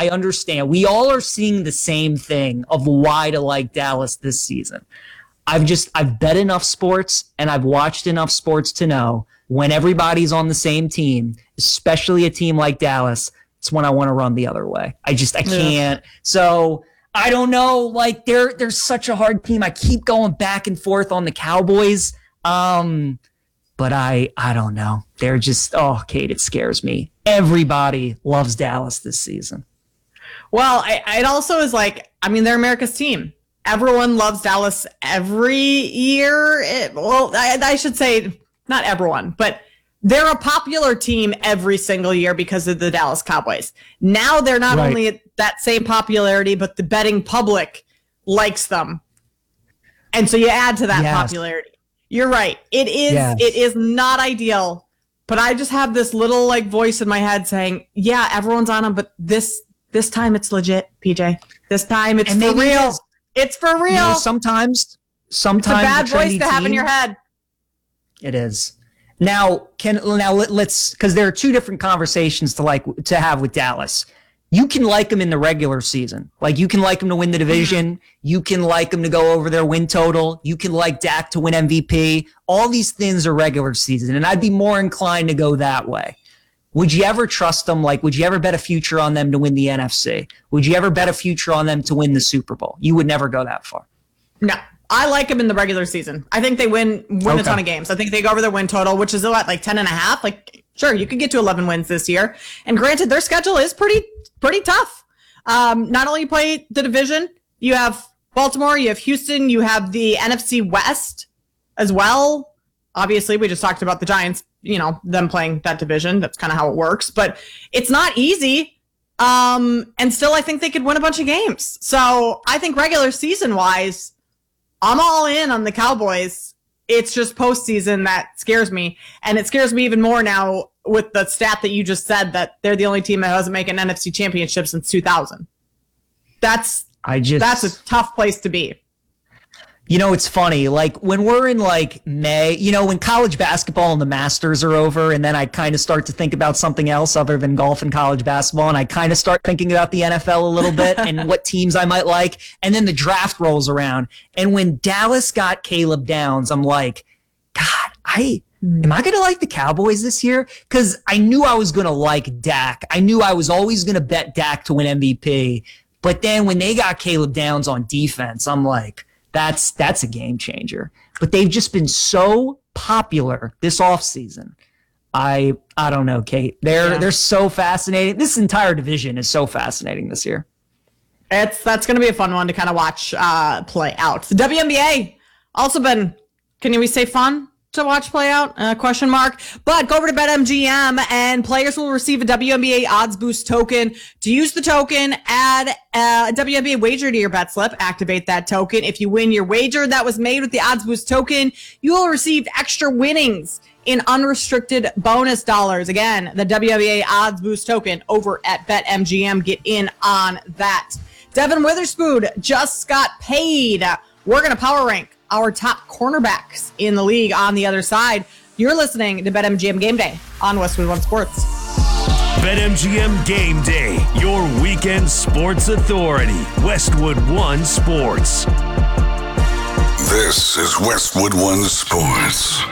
I understand. We all are seeing the same thing of why to like Dallas this season. I've bet enough sports and I've watched enough sports to know when everybody's on the same team, especially a team like Dallas, it's when I want to run the other way. I can't. So I don't know. Like they're such a hard team. I keep going back and forth on the Cowboys. But I don't know. They're just, Kate, it scares me. Everybody loves Dallas this season. Well, it also is like, I mean, they're America's team. Everyone loves Dallas every year. I should say not everyone, but they're a popular team every single year because of the Dallas Cowboys. Now they're not only at that same popularity, but the betting public likes them. And so you add to that popularity. You're right. It is not ideal, but I just have this little like voice in my head saying, yeah, everyone's on them, but this time it's legit, PJ. This time it's for real. It's for real. You know, sometimes it's a bad voice to have in your head. It is. Now let's, because there are two different conversations to have with Dallas. You can like them in the regular season. Like you can like them to win the division. You can like them to go over their win total. You can like Dak to win MVP. All these things are regular season. And I'd be more inclined to go that way. Would you ever trust them? Like, would you ever bet a future on them to win the NFC? Would you ever bet a future on them to win the Super Bowl? You would never go that far. No, I like them in the regular season. I think they win a ton of games. I think they go over their win total, which is what, like 10.5? Like, sure, you could get to 11 wins this year. And granted, their schedule is pretty tough. Not only you play the division, you have Baltimore, you have Houston, you have the NFC West as well. Obviously, we just talked about the Giants, them playing that division. That's kind of how it works. But it's not easy. And still, I think they could win a bunch of games. So I think regular season-wise, I'm all in on the Cowboys. It's just postseason that scares me. And it scares me even more now with the stat that you just said that they're the only team that hasn't made an NFC championship since 2000. That's a tough place to be. It's funny, like when we're in like May, when college basketball and the Masters are over, and then I kind of start to think about something else other than golf and college basketball, and I kind of start thinking about the NFL a little bit and what teams I might like, and then the draft rolls around. And when Dallas got Caleb Downs, I'm like, God, am I going to like the Cowboys this year? Because I knew I was going to like Dak. I knew I was always going to bet Dak to win MVP. But then when they got Caleb Downs on defense, I'm like, that's a game changer. But they've just been so popular this offseason. I don't know, Kate. They're so fascinating. This entire division is so fascinating this year. That's going to be a fun one to kind of watch play out. The WNBA also been, can we say fun to watch play out? Question mark. But go over to BetMGM and players will receive a WNBA odds boost token. To use the token, add a WNBA wager to your bet slip. Activate that token. If you win your wager that was made with the odds boost token, you will receive extra winnings in unrestricted bonus dollars. Again, the WNBA odds boost token over at BetMGM. Get in on that. Devin Witherspoon just got paid. We're going to power rank our top cornerbacks in the league on the other side. You're listening to BetMGM Game Day on Westwood One Sports. BetMGM Game Day, your weekend sports authority. Westwood One Sports. This is Westwood One Sports.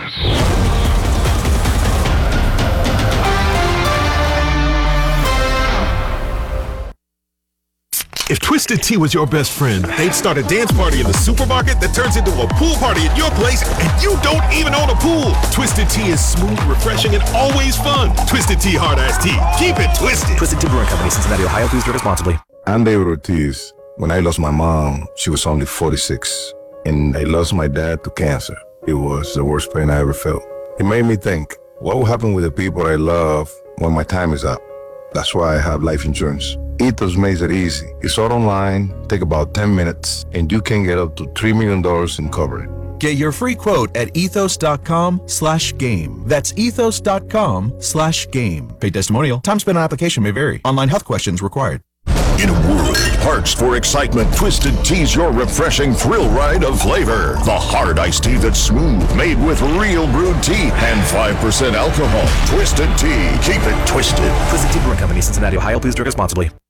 If Twisted Tea was your best friend, they'd start a dance party in the supermarket that turns into a pool party at your place, and you don't even own a pool. Twisted Tea is smooth, refreshing, and always fun. Twisted Tea Hard Iced Tea. Keep it twisted. Twisted Tea Brewing Company, Cincinnati, Ohio. Please drink responsibly. I'm David Ortiz. When I lost my mom, she was only 46, and I lost my dad to cancer. It was the worst pain I ever felt. It made me think, what will happen with the people I love when my time is up? That's why I have life insurance. Ethos makes it easy. It's all online, take about 10 minutes, and you can get up to $3 million in coverage. Get your free quote at ethos.com/game. That's ethos.com/game. Paid testimonial. Time spent on application may vary. Online health questions required. In a world parched for excitement, Twisted Tea's your refreshing thrill ride of flavor. The hard iced tea that's smooth, made with real brewed tea and 5% alcohol. Twisted Tea. Keep it twisted. Twisted Tea Brewing Company, Cincinnati, Ohio. Please drink responsibly.